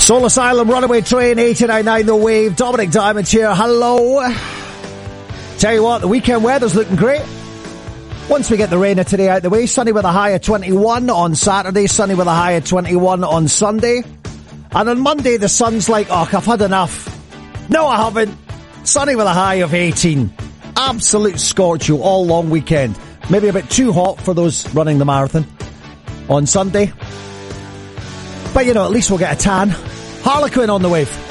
Soul Asylum, Runaway Train, 89.9 The Wave. Dominic Diamond here. Hello. Tell you what, the weekend weather's looking great. Once we get the rain of today out the way, sunny with a high of 21 on Saturday, sunny with a high of 21 on Sunday. And on Monday, the sun's like, oh, I've had enough. No, I haven't. Sunny with a high of 18. Absolute scorch you all long weekend. Maybe a bit too hot for those running the marathon on Sunday. But, you know, at least we'll get a tan. Harlequin on the wave.